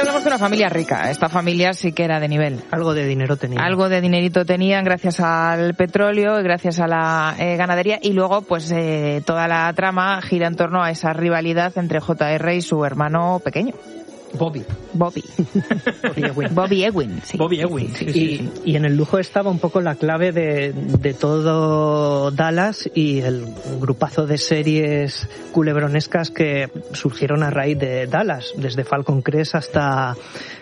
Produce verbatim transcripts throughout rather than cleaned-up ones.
hablamos de una familia rica. Esta familia sí que era de nivel. Algo de dinero tenían. Algo de dinerito tenían gracias al petróleo y gracias a la eh, ganadería. Y luego, pues, eh, toda la trama gira en torno a esa rivalidad entre J R y su hermano pequeño. Bobby. Bobby. Bobby Ewing. Bobby Ewing, sí. Bobby Ewing. Sí, Sí, sí, sí, Y, sí. y en el lujo estaba un poco la clave de, de todo Dallas y el grupazo de series culebronescas que surgieron a raíz de Dallas, desde Falcon Crest hasta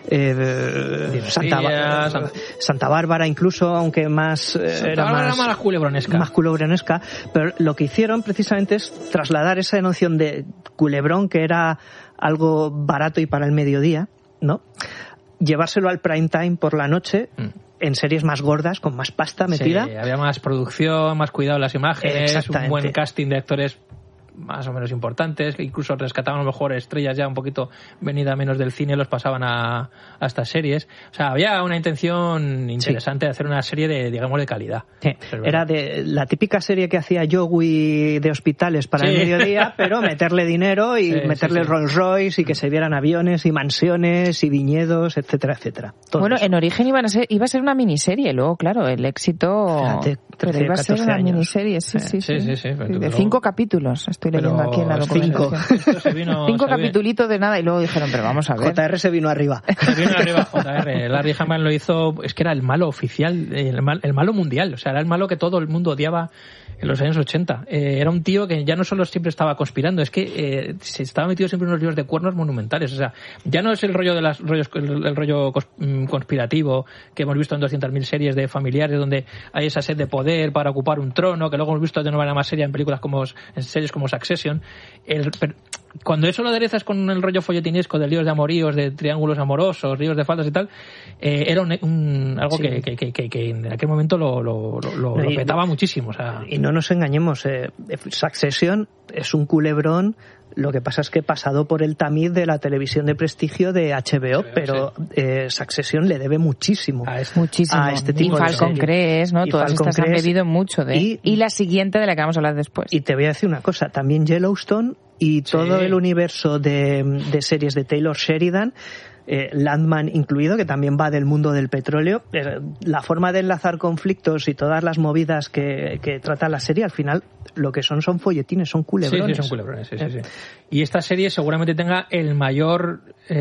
eh, Santa, Dinastía, Ba- Santa Bárbara, incluso, aunque más eh, Santa era Bárbara más, era más culebronesca. más culebronesca, pero lo que hicieron precisamente es trasladar esa noción de culebrón, que era algo barato y para el mediodía, ¿no? Llevárselo al prime time por la noche, Mm. en series más gordas, con más pasta metida. Sí, había más producción, más cuidado en las imágenes, un Exactamente. buen casting de actores más o menos importantes, que incluso rescataban a lo mejor estrellas ya un poquito venida menos del cine, los pasaban a, a estas series. O sea, había una intención interesante de hacer una serie de, digamos, de calidad. Sí, Eso es era verdad. de la típica serie que hacía Joey de hospitales para Sí. el mediodía, pero meterle dinero y Sí, meterle sí, sí. Rolls Royce y que se vieran aviones y mansiones y viñedos, etcétera, etcétera. Todo Bueno, eso. en origen iban a ser, iba a ser una miniserie, luego, claro, el éxito... Fíjate, pero trece, iba a ser catorce una años. miniserie, sí, sí, Sí, sí, sí, pero de luego- cinco capítulos, estoy leyendo Pero aquí en la esto- documentación. esto se vino- Cinco se ve- capitulitos de nada y luego dijeron, pero vamos a ver. J R se vino arriba. Se vino arriba J R. Larry Hagman lo hizo, es que era el malo oficial, el, mal- el malo mundial, o sea, era el malo que todo el mundo odiaba en los años ochenta. Eh, era un tío que ya no solo siempre estaba conspirando, es que eh, se estaba metido siempre en unos líos de cuernos monumentales. O sea, ya no es el rollo de las rollos, el, el rollo cos- mm, conspirativo que hemos visto en doscientas mil series de familiares donde hay esa sed de poder para ocupar un trono, que luego hemos visto de una manera más seria en películas como en series como Succession. El, per- cuando eso lo aderezas con el rollo folletinesco de líos de amoríos, de triángulos amorosos, líos de faldas y tal, eh, era un, un- algo Sí. que, que, que, que, que en aquel momento lo, lo, lo, lo, No, lo y- petaba muchísimo. O sea, Y no nos engañemos, eh, Succession es un culebrón, lo que pasa es que pasado por el tamiz de la televisión de prestigio de H B O, H B O, pero eh, Succession le debe muchísimo. a este- Muchísimo. a este y tipo de Falcon serie. Crest, ¿no? Y Todas Falcon estas han Crest, bebido mucho de... y- Y, la siguiente de la que vamos a hablar después. Y te voy a decir una cosa, también Yellowstone y todo Sí. el universo de, de series de Taylor Sheridan, eh, Landman incluido, que también va del mundo del petróleo, eh, la forma de enlazar conflictos y todas las movidas que, que trata la serie, al final lo que son son folletines, son culebrones. Sí, sí, son culebrones, sí, sí, sí. Y esta serie seguramente tenga el mayor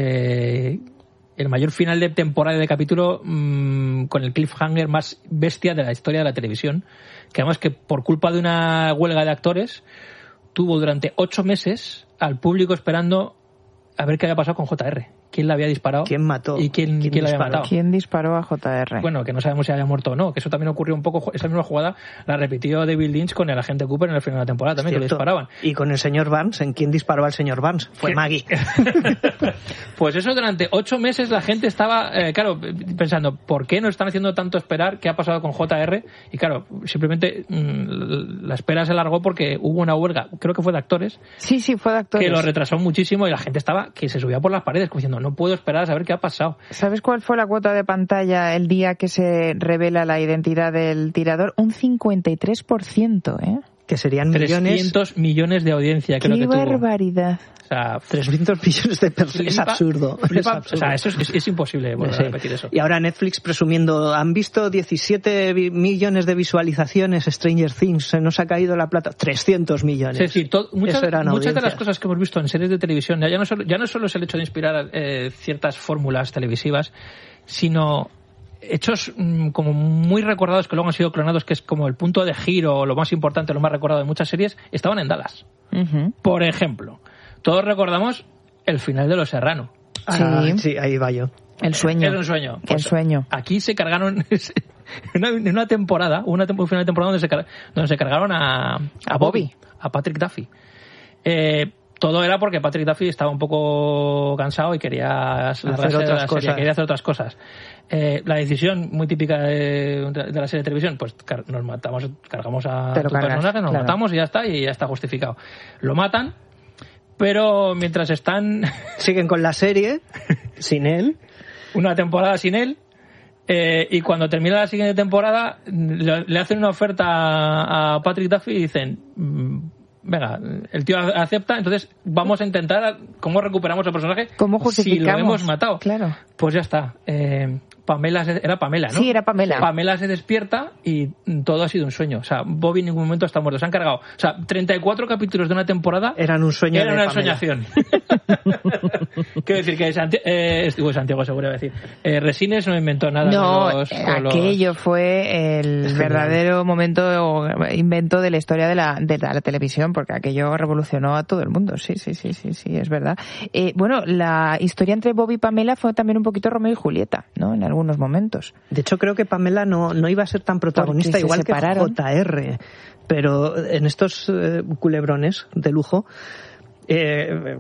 eh, el mayor final de temporada de capítulo mmm, con el cliffhanger más bestia de la historia de la televisión, que además que por culpa de una huelga de actores tuvo durante ocho meses al público esperando a ver qué había pasado con J R. ¿Quién la había disparado? ¿Quién mató? ¿Y quién, ¿Quién quién la había disparó? matado? ¿Quién disparó a J R? Bueno, que no sabemos si había muerto o no, que eso también ocurrió un poco, esa misma jugada la repitió David Lynch con el agente Cooper en el final de la temporada también, que lo Cierto. disparaban. Y con el señor Barnes, ¿en quién disparó al señor Barnes? Fue ¿Qué? Maggie. Pues eso, durante ocho meses la gente estaba, eh, claro, pensando, ¿por qué nos están haciendo tanto esperar? ¿Qué ha pasado con J R? Y claro, simplemente mmm, la espera se alargó porque hubo una huelga, creo que fue de actores, Sí, sí, fue de actores. que lo retrasó muchísimo y la gente estaba, que se subía por las paredes, como diciendo, no puedo esperar a saber qué ha pasado. ¿Sabes cuál fue la cuota de pantalla el día que se revela la identidad del tirador? Un cincuenta y tres por ciento, ¿eh? Que serían millones. trescientos millones de audiencia, creo ¡Qué que tuvo. barbaridad! O sea, trescientos millones de personas. Es flipa- absurdo. flipa- es absurdo. O sea, eso es, es- es imposible volver Sí. a repetir eso. Y ahora Netflix presumiendo, han visto diecisiete vi- millones de visualizaciones Stranger Things, se nos ha caído la plata, trescientos millones. Es decir, to- muchas, Eso eran muchas de las audiencias. cosas que hemos visto en series de televisión, ya no solo, ya no solo es el hecho de inspirar eh, ciertas fórmulas televisivas, sino hechos mm, como muy recordados que luego han sido clonados, que es como el punto de giro, lo más importante, lo más recordado de muchas series, estaban en Dallas. Ujú. Por ejemplo, todos recordamos el final de Los Serrano. Ah, Sí. sí, ahí va yo. El sueño. Es un sueño. El sueño. Aquí se cargaron en una, en una temporada, una temporada, un final de temporada donde se, car- donde se cargaron a, a Bobby, a Patrick Duffy. Eh, todo era porque Patrick Duffy estaba un poco cansado y quería largarse de otras la serie, cosas. quería hacer otras cosas. Eh, la decisión muy típica de, de la serie de televisión, pues car- nos matamos, cargamos a Te lo tu cargas, personaje, nos claro. matamos y ya está, y ya está justificado. Lo matan, pero mientras están Siguen con la serie, sin él. una temporada sin él, eh, y cuando termina la siguiente temporada le, le hacen una oferta a, a Patrick Duffy y dicen, "Mm, venga, el tío acepta, entonces vamos a intentar cómo recuperamos el personaje. ¿Cómo justificamos? Si lo hemos matado. Claro. Pues ya está. Eh, Pamela se, era Pamela, ¿no? Sí, era Pamela. Pamela se despierta y todo ha sido un sueño. O sea, Bobby en ningún momento está muerto. Se han cargado. O sea, treinta y cuatro capítulos de una temporada eran un sueño. Era de una Pamela. ensoñación. Quiero decir que Santi- eh, Santiago, Santiago seguro iba a decir. Eh, Resines no inventó nada. No, con los, con aquello los... fue el Genial. verdadero momento o invento de la historia de la, de la televisión, porque aquello revolucionó a todo el mundo. Sí, sí, sí, sí, sí, es verdad. Eh, bueno, la historia entre Bobby y Pamela fue también un poquito Romeo y Julieta, ¿no? En algunos momentos. De hecho, creo que Pamela no, no iba a ser tan protagonista, Porque se igual que separaron. J R. Pero en estos eh, culebrones de lujo, eh,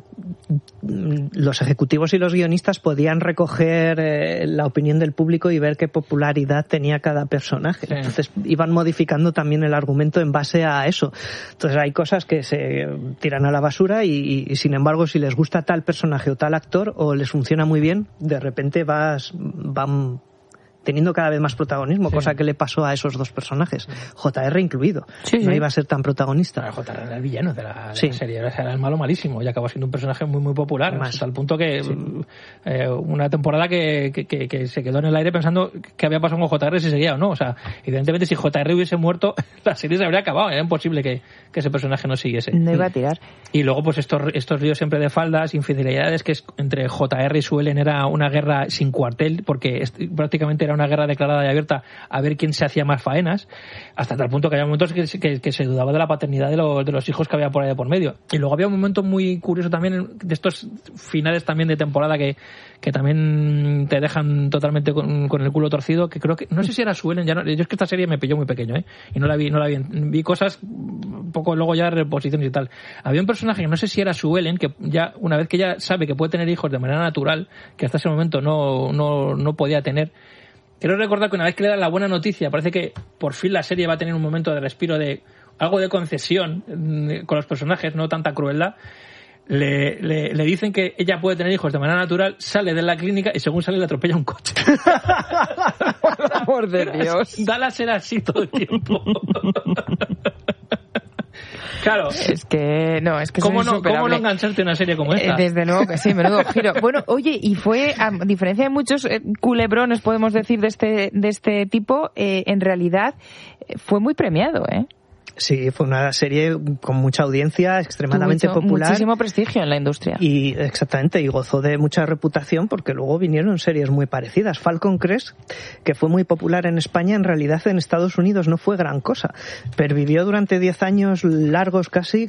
los ejecutivos y los guionistas podían recoger eh, la opinión del público y ver qué popularidad tenía cada personaje. Sí. Entonces iban modificando también el argumento en base a eso. Entonces hay cosas que se tiran a la basura y, y sin embargo, si les gusta tal personaje o tal actor o les funciona muy bien, de repente vas van teniendo cada vez más protagonismo, Sí. cosa que le pasó a esos dos personajes, J R incluido. Sí, no sí. iba a ser tan protagonista. J R era el villano de la, de Sí. la serie, era el malo malísimo y acabó siendo un personaje muy muy popular, Más. hasta el punto que sí. eh, una temporada que, que, que, que se quedó en el aire pensando qué había pasado con J R, si seguía o no. O sea, evidentemente si J R hubiese muerto, la serie se habría acabado, era imposible que, que ese personaje no siguiese. No iba a tirar. Y luego pues estos, estos líos siempre de faldas, infidelidades, que es, entre J R y Sue Ellen era una guerra sin cuartel, porque es, prácticamente era una guerra declarada y abierta a ver quién se hacía más faenas, hasta tal punto que había momentos que, que, que se dudaba de la paternidad de los, de los hijos que había por ahí de por medio. Y luego había un momento muy curioso también de estos finales también de temporada que, que también te dejan totalmente con, con el culo torcido, que creo que, no sé si era Sue Ellen, ya no, yo es que esta serie me pilló muy pequeño, ¿eh? Y no la vi, no la vi, vi cosas un poco luego ya reposiciones y tal. Había un personaje que no sé si era Sue Ellen, que ya, una vez que ya sabe que puede tener hijos de manera natural, que hasta ese momento no, no, no podía tener. Quiero recordar que una vez que le dan la buena noticia, parece que por fin la serie va a tener un momento de respiro, de algo de concesión con los personajes, no tanta crueldad. Le, le, le dicen que ella puede tener hijos de manera natural, sale de la clínica y según sale le atropella un coche. Por amor de Dios. Dallas era así todo el tiempo. Claro. Es que, no, es que ¿Cómo es no, insuperable. ¿Cómo no engancharte en una serie como esta? Eh, Desde luego que sí, menudo giro. Bueno, oye, y fue, a diferencia de muchos eh, culebrones, podemos decir, de este, de este tipo, eh, en realidad eh, fue muy premiado, ¿eh? Sí, fue una serie con mucha audiencia, extremadamente Tuvo popular. muchísimo prestigio en la industria. Y exactamente, y gozó de mucha reputación porque luego vinieron series muy parecidas. Falcon Crest, que fue muy popular en España, en realidad en Estados Unidos no fue gran cosa. Pervivió durante diez años largos casi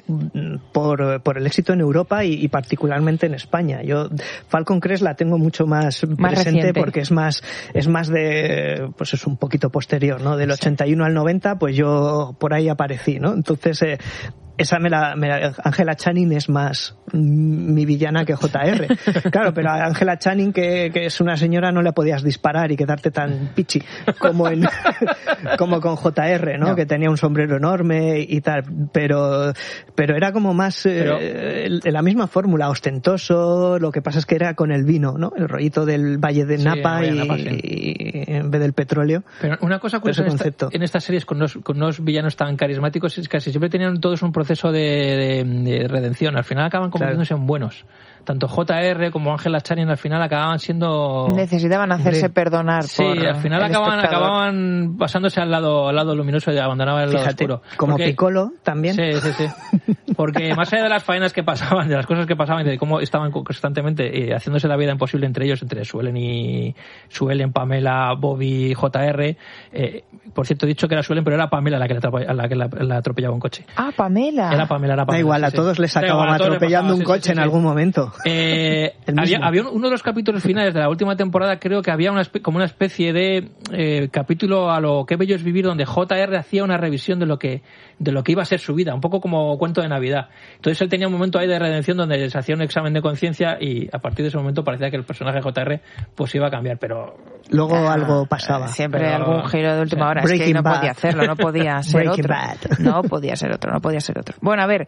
por, por el éxito en Europa y, y particularmente en España. Yo Falcon Crest la tengo mucho más, Más presente reciente. porque es más, es más de, pues es un poquito posterior, ¿no? Del ochenta y uno al noventa, pues yo por ahí aparecí, ¿no? Entonces, eh, esa me la, me la, Angela Channing es más mm, mi villana que J R. Claro, pero a Angela Channing, que, que es una señora, no le podías disparar y quedarte tan pichi como en, como con J R, ¿no? No. Que tenía un sombrero enorme y tal, pero, pero era como más, Pero- eh, el- la misma fórmula, ostentoso, lo que pasa es que era con el vino, ¿no? El rollito del Valle de Sí, Napa, Valle de y, Napa, sí. y en vez del petróleo. Pero una cosa curiosa Ese en, esta- concepto. en estas series con unos, con unos villanos tan carismáticos es que casi siempre tenían todos un proceso de, de- de redención. Al final acaban convirtiéndose en buenos. Tanto J R como Angela Channing al final acababan siendo... Necesitaban hacerse Hombre. perdonar Sí, por al final el acababan, espectador. acababan pasándose al lado, al lado luminoso y abandonaban el lado Fíjate, oscuro. como Porque- Piccolo también. Sí, sí, sí. Porque más allá de las faenas que pasaban, de las cosas que pasaban, de cómo estaban constantemente eh, haciéndose la vida imposible entre ellos, entre Sue Ellen y Sue Ellen, Pamela, Bobby, J R. Eh, por cierto, he dicho que era Sue Ellen, pero era Pamela la que la, atrope- a la, que la, la atropellaba un coche. Ah, Pamela. Era Pamela, era Pamela. Da igual, sí, a sí. todos les Da igual, acababa a todos les atropellando pasaba, un sí, coche sí, en sí. algún momento. Eh, El había, mismo. había uno de los capítulos finales de la última temporada, creo que había una espe- como una especie de eh, capítulo a lo que bello es vivir, donde J R hacía una revisión de lo que de lo que iba a ser su vida, un poco como cuento de Navidad. Entonces él tenía un momento ahí de redención donde se hacía un examen de conciencia y a partir de ese momento parecía que el personaje de J R pues iba a cambiar, pero Luego Ah, algo pasaba. Siempre Pero- algún giro de última sí. hora. Es que Breaking no Bad. podía hacerlo, no podía ser Breaking otro. Bad. No podía ser otro, no podía ser otro. Bueno, a ver,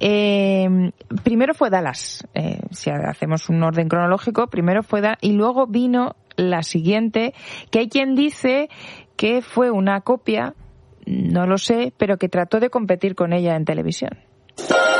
eh, primero fue Dallas. Eh, si hacemos un orden cronológico, primero fue Dallas y luego vino la siguiente, que hay quien dice que fue una copia, no lo sé, pero que trató de competir con ella en televisión. Bye.